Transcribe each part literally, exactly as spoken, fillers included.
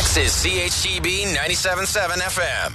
This is C H G B ninety-seven point seven F M.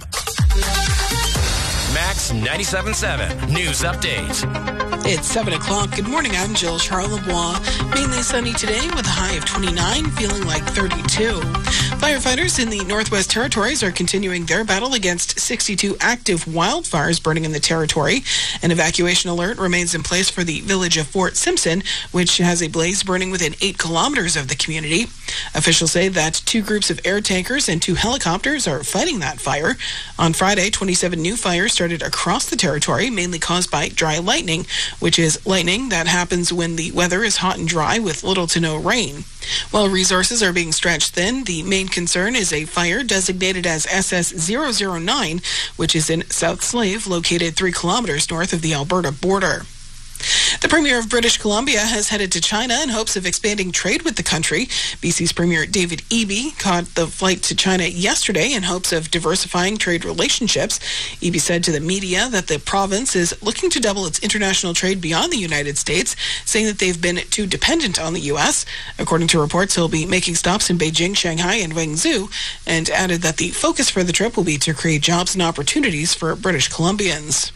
Max ninety-seven point seven News Update. It's seven o'clock. Good morning. I'm Jill Charlebois. Mainly sunny today with a high of twenty-nine, feeling like thirty-two. Firefighters in the Northwest Territories are continuing their battle against sixty-two active wildfires burning in the territory. An evacuation alert remains in place for the village of Fort Simpson, which has a blaze burning within eight kilometers of the community. Officials say that two groups of air tankers and two helicopters are fighting that fire. On Friday, twenty-seven new fires started across the territory, mainly caused by dry lightning, which is lightning that happens when the weather is hot and dry with little to no rain. While resources are being stretched thin, the main concern is a fire designated as S S zero zero nine, which is in South Slave, located three kilometers north of the Alberta border. The Premier of British Columbia has headed to China in hopes of expanding trade with the country. B C's Premier David Eby caught the flight to China yesterday in hopes of diversifying trade relationships. Eby said to the media that the province is looking to double its international trade beyond the United States, saying that they've been too dependent on the U S. According to reports, he'll be making stops in Beijing, Shanghai, and Guangzhou, and added that the focus for the trip will be to create jobs and opportunities for British Columbians.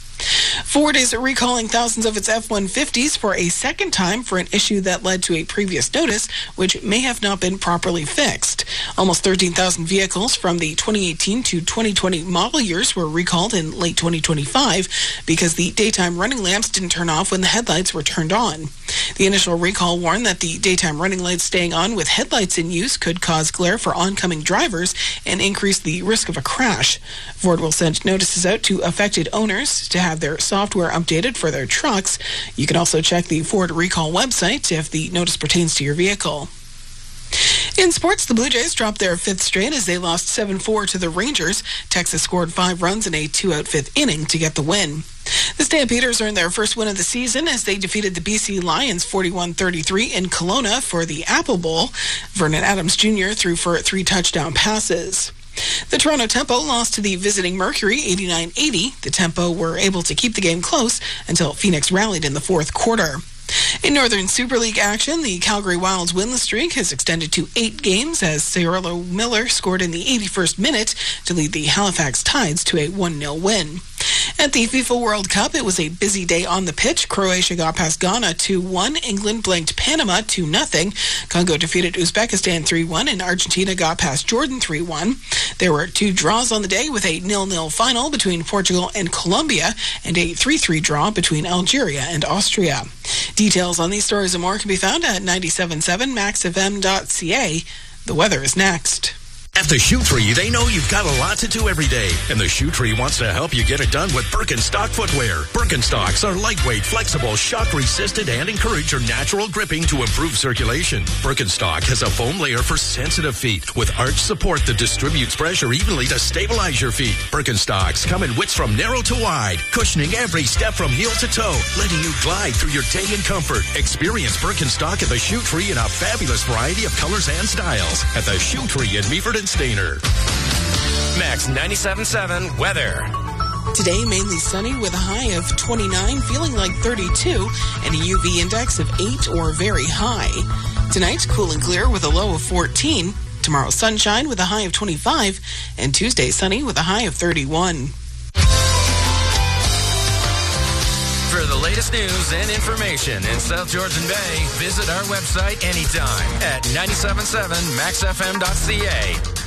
Ford is recalling thousands of its F one fifties for a second time for an issue that led to a previous notice, which may have not been properly fixed. Almost thirteen thousand vehicles from the twenty eighteen to twenty twenty model years were recalled in late twenty twenty-five because the daytime running lamps didn't turn off when the headlights were turned on. The initial recall warned that the daytime running lights staying on with headlights in use could cause glare for oncoming drivers and increase the risk of a crash. Ford will send notices out to affected owners to have their software updated for their trucks. You can also check the Ford Recall website if the notice pertains to your vehicle. In sports, the Blue Jays dropped their fifth straight as they lost seven four to the Rangers. Texas scored five runs in a two-out fifth inning to get the win. The Stampeders earned their first win of the season as they defeated the B C Lions forty-one thirty-three in Kelowna for the Apple Bowl. Vernon Adams Junior threw for three touchdown passes. The Toronto Tempo lost to the visiting Mercury eighty-nine eighty. The Tempo were able to keep the game close until Phoenix rallied in the fourth quarter. In Northern Super League action, the Calgary Wild's winless streak has extended to eight games as Cirillo Miller scored in the eighty-first minute to lead the Halifax Tides to a one nil win. At the FIFA World Cup, it was a busy day on the pitch. Croatia got past Ghana two one. England blanked Panama two nothing. Congo defeated Uzbekistan three one, and Argentina got past Jordan three one. There were two draws on the day with a nil nil final between Portugal and Colombia and a three three draw between Algeria and Austria. Details on these stories and more can be found at ninety-seven point seven max f m dot c a. The weather is next. At the Shoe Tree, they know you've got a lot to do every day, and the Shoe Tree wants to help you get it done with Birkenstock footwear. Birkenstocks are lightweight, flexible, shock-resistant, and encourage your natural gripping to improve circulation. Birkenstock has a foam layer for sensitive feet with arch support that distributes pressure evenly to stabilize your feet. Birkenstocks come in widths from narrow to wide, cushioning every step from heel to toe, letting you glide through your day in comfort. Experience Birkenstock at the Shoe Tree in a fabulous variety of colors and styles at the Shoe Tree in Meaford and Stainer. Max ninety-seven point seven weather. Today, mainly sunny with a high of twenty-nine, feeling like thirty-two, and a U V index of eight or very high. Tonight, cool and clear with a low of fourteen. Tomorrow, sunshine with a high of twenty-five, and Tuesday, sunny with a high of thirty-one. For the latest news and information in South Georgian Bay, visit our website anytime at ninety-seven point seven max f m dot c a.